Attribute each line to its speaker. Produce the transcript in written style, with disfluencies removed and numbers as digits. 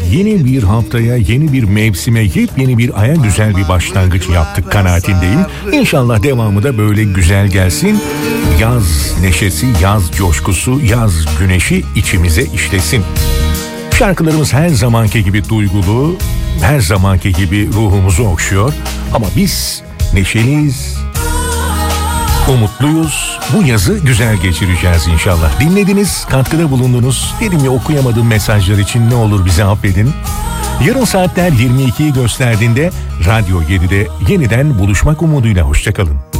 Speaker 1: yeni bir haftaya, yeni bir mevsime, yepyeni bir aya güzel bir başlangıç yaptık kanaatindeyim. İnşallah devamı da böyle güzel gelsin. Yaz neşesi, yaz coşkusu, yaz güneşi içimize işlesin. Şarkılarımız her zamanki gibi duygulu, her zamanki gibi ruhumuzu okşuyor. Ama biz neşeliyiz, umutluyuz. Bu yazı güzel geçireceğiz inşallah. Dinlediniz, katkıda bulundunuz. Dedim ya, okuyamadığım mesajlar için ne olur bizi affedin. Yarın saatler 22'yi gösterdiğinde Radyo 7'de yeniden buluşmak umuduyla hoşçakalın.